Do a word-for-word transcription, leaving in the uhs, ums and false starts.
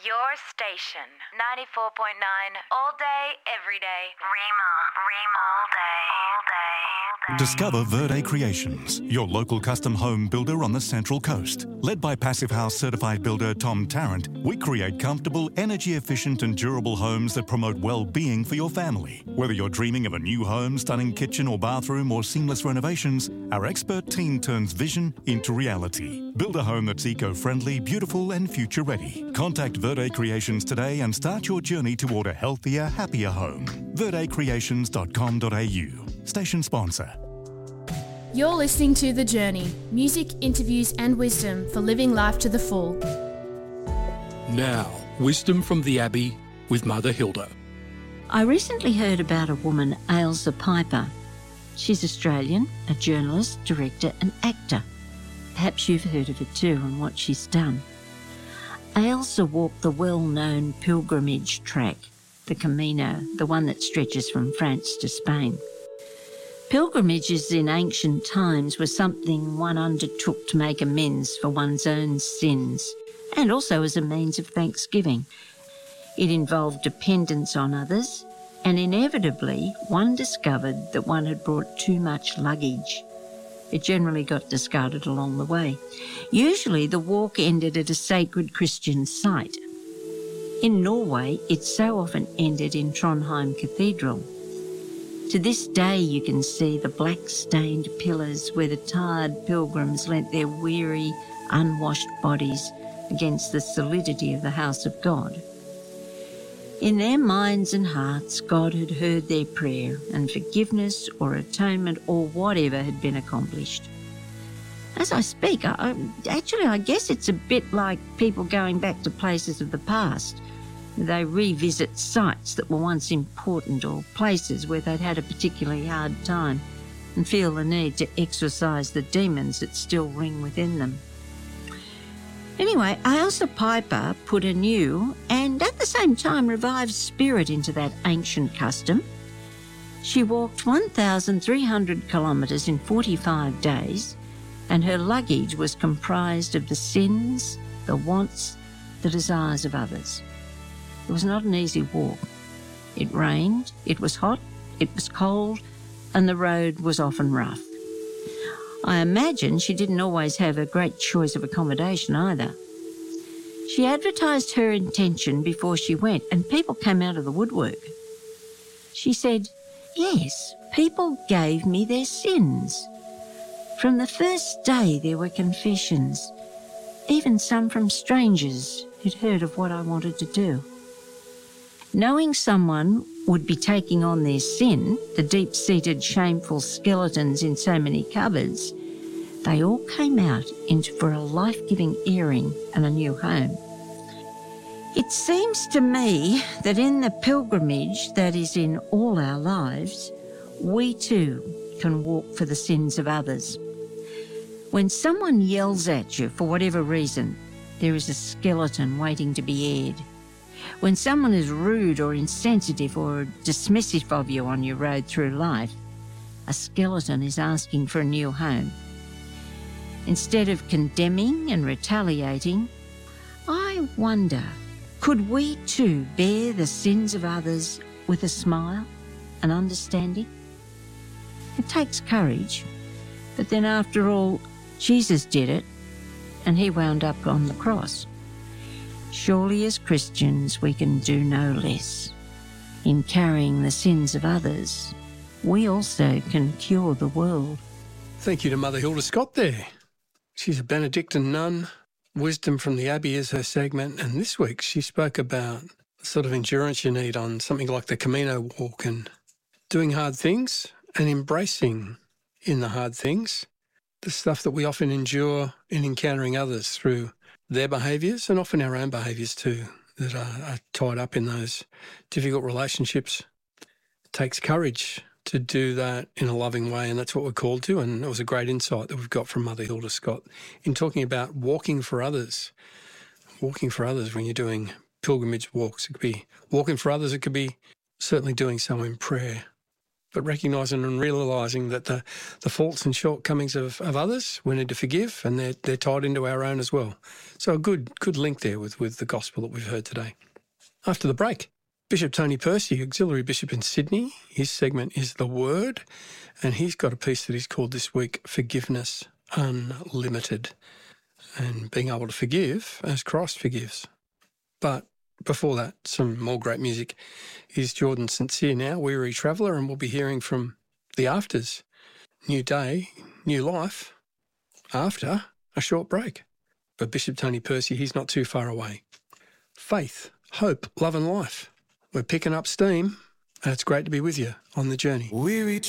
Your station, ninety-four point nine, all day, every day. Rima, Rima, all day, all day, all day. Discover Verde Creations, your local custom home builder on the Central Coast. Led by Passive House certified builder Tom Tarrant, we create comfortable, energy-efficient and durable homes that promote well-being for your family. Whether you're dreaming of a new home, stunning kitchen or bathroom or seamless renovations, our expert team turns vision into reality. Build a home that's eco-friendly, beautiful and future-ready. Contact Verde Creations today and start your journey toward a healthier, happier home. verde creations dot com dot a u. Station sponsor. You're listening to The Journey, music, interviews and wisdom for living life to the full. Now, wisdom from the Abbey with Mother Hilda. I recently heard about a woman, Ailsa Piper. She's Australian, a journalist, director and actor. Perhaps you've heard of her too and what she's done. Ailsa walked the well-known pilgrimage track, the Camino, the one that stretches from France to Spain. Pilgrimages in ancient times were something one undertook to make amends for one's own sins, and also as a means of thanksgiving. It involved dependence on others, and inevitably one discovered that one had brought too much luggage. It generally got discarded along the way. Usually the walk ended at a sacred Christian site. In Norway, it so often ended in Trondheim Cathedral. To this day you can see the black-stained pillars where the tired pilgrims leant their weary, unwashed bodies against the solidity of the house of God. In their minds and hearts, God had heard their prayer, and forgiveness or atonement or whatever had been accomplished. As I speak, I, I, actually I guess it's a bit like people going back to places of the past. They revisit sites that were once important or places where they'd had a particularly hard time and feel the need to exorcise the demons that still ring within them. Anyway, Ailsa Piper put a new and at the same time revived spirit into that ancient custom. She walked one thousand three hundred kilometres in forty-five days, and her luggage was comprised of the sins, the wants, the desires of others. It was not an easy walk. It rained, it was hot, it was cold, and the road was often rough. I imagine she didn't always have a great choice of accommodation either. She advertised her intention before she went, and people came out of the woodwork. She said, "Yes, people gave me their sins. From the first day there were confessions, even some from strangers who'd heard of what I wanted to do." Knowing someone would be taking on their sin, the deep-seated shameful skeletons in so many cupboards, they all came out into for a life-giving airing and a new home. It seems to me that in the pilgrimage that is in all our lives, we too can walk for the sins of others. When someone yells at you for whatever reason, there is a skeleton waiting to be aired. When someone is rude or insensitive or dismissive of you on your road through life, a skeleton is asking for a new home. Instead of condemning and retaliating, I wonder, could we too bear the sins of others with a smile and understanding? It takes courage, but then after all, Jesus did it, and he wound up on the cross. Surely as Christians we can do no less. In carrying the sins of others, we also can cure the world. Thank you to Mother Hilda Scott there. She's a Benedictine nun. Wisdom from the Abbey is her segment, and this week she spoke about the sort of endurance you need on something like the Camino walk and doing hard things and embracing in the hard things the stuff that we often endure in encountering others through their behaviours and often our own behaviours too that are, are tied up in those difficult relationships. It takes courage to do that in a loving way, and that's what we're called to, and it was a great insight that we've got from Mother Hilda Scott in talking about walking for others. Walking for others when you're doing pilgrimage walks. It could be walking for others, it could be certainly doing so in prayer. but recognising and realising that the, the faults and shortcomings of, of others we need to forgive, and they're, they're tied into our own as well. So a good good link there with, with the gospel that we've heard today. After the break, Bishop Tony Percy, Auxiliary Bishop in Sydney, his segment is The Word, and he's got a piece that he's called this week Forgiveness Unlimited, and being able to forgive as Christ forgives. But before that, some more great music. Here's Jordan Sincere now, Weary Traveller, and we'll be hearing from the Afters. New day, new life, after a short break. But Bishop Tony Percy, he's not too far away. Faith, hope, love and life. We're picking up steam, and it's great to be with you on the journey. Weary